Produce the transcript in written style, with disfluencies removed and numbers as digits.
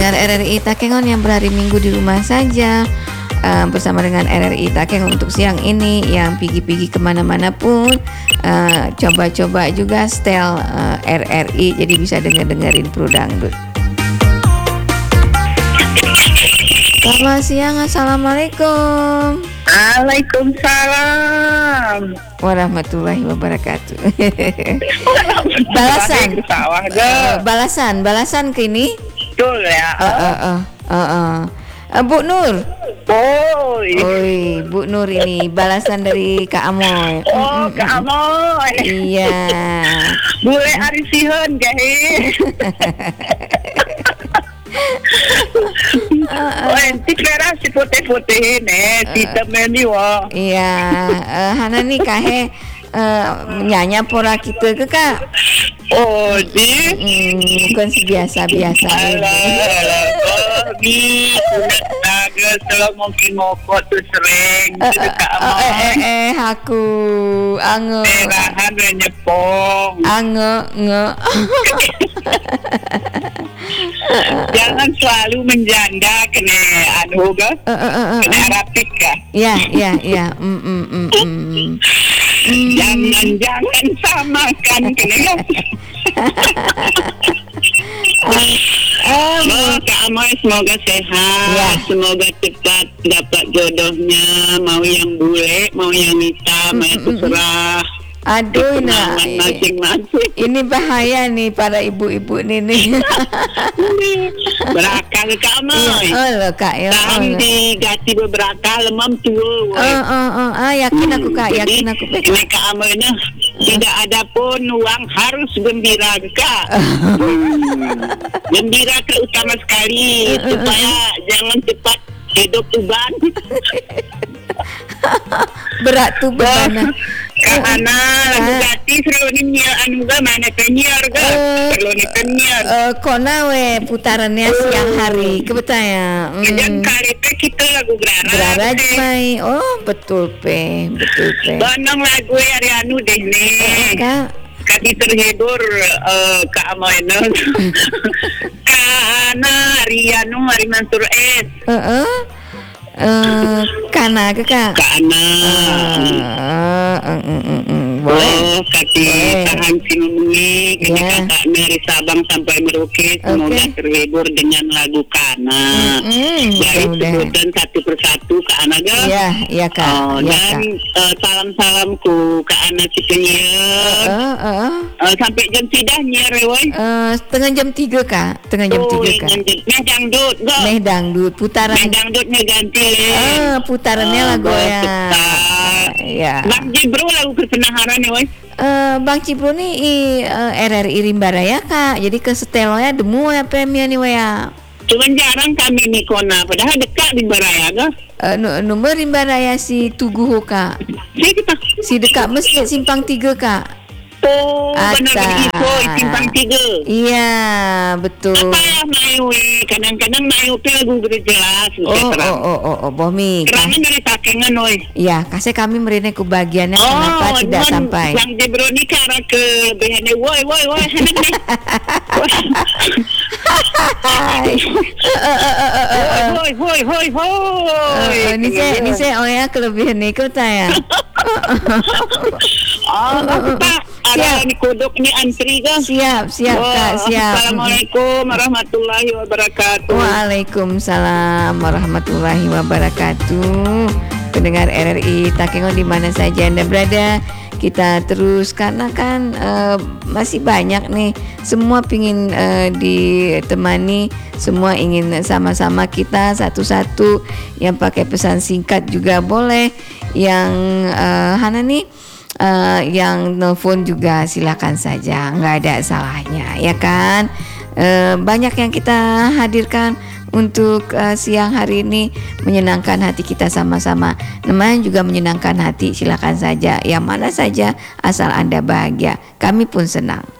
pendengar RRI Takengon yang berhari Minggu di rumah saja, bersama dengan RRI Takengon untuk siang ini yang pergi-pergi kemana-mana pun coba-coba juga setel RRI, jadi bisa dengerin Pro Dangdut. Selamat siang, Assalamualaikum. Waalaikumsalam warahmatullahi wabarakatuh. Balasan ke ini. Betul ya. Bu Nur. Oi, Bu Nur ini balasan dari Kak Amoy. Oh, Kak Amoy. Iya. Bule arisiheun gahe. Enti kera si putih-putih si temeni wa. Iya, hana nih kahe nyanya pora kita ke Kak. Oh, di bukan si biasa-biasa di kulit naga selalu mungkin ngokot tuh sering Kak Amoy. Aku ange Merahan nyepong ange jangan selalu menjanda kena anu ga kena rapik ka. Ya. Jangan samakan kena. Kak Amoy semoga sehat ya. Semoga cepat dapat jodohnya, mau yang bule mau yang hitam ya terserah. Aduh, nah masing-masing. Ini bahaya nih para ibu-ibu nih. Berakal Kak Amoy. Iya, Kak ya. Tahan digati beberapa lemam tua. Yakin aku Kak, yakin aku. Ini Kak Amoy nya tidak ada pun uang, harus gembira Kak. Gembira ke utama sekali supaya jangan cepat hidup uban. Berat tuh beban. Karena lagu gati seru ni anu ga mana penyiar ga perlu ni penyiar. Kona we putarannya siang hari kebetulan. Jangan kali pe kita lagu Gerara Jumai. Oh betul pe. Banang lagu hari anu deh ni. Kak. Kaki terhibur Kak Amoy no. Karena Rianu Hari Mansur S. Kana ke Kak? Kana. Boleh. Kaki tahan sinungi ketika Kak dari Sabang sampai Merauke, semoga terhibur dengan lagu Kana. Jadi sebutan satu persatu ke Anaga. Iya Kak. Dan salam-salamku ke Ana si penyiar. Sampai jam 3 nyiar woy. Setengah jam 3 Kak. Setengah jam 3 Kak. Meh dangdut go. Meh dangdut putaran. Meh dangdutnya ganti. Putarannya lagu ya. Ya. Bang Cibro lagu kesenaharan ya woy. Bang Cibro nih RRI Rimbaraya Kak. Jadi ke setelonya demu ya premia nih ya. Cuman jarang kami nih kona, padahal dekat Rimbaraya ga. Nomor Rimbaraya si Tuguh Kak. Si dekat masjid Simpang 3 Kak. Oh, benar begitu, Simpang 3. Iya, betul. Apa ya mayu? Kadang-kadang mayu pe lagu jelas. Oh, Bomi. Kerana dari Takengan oi. Iya, kasih kami merine ke bagiannya kenapa tidak sampai. Yang Jebro ni ke arah ke behane woi. Hoi. Ini saya ya kelebihan ni kau tanya. Pak. Ada ni kodok ni antri ga? Siap Kak, siap. Assalamualaikum warahmatullahi wabarakatuh. Waalaikumsalam warahmatullahi wabarakatuh. Pendengar RRI Takengon di mana saja Anda berada, kita terus karena kan masih banyak nih, semua pingin ditemani, semua ingin sama-sama kita satu-satu. Yang pakai pesan singkat juga boleh, yang Hana nih yang nelfon juga silakan saja, nggak ada salahnya ya kan. Banyak yang kita hadirkan untuk siang hari ini, menyenangkan hati kita sama-sama. Namanya juga menyenangkan hati, silakan saja yang mana saja asal Anda bahagia, kami pun senang.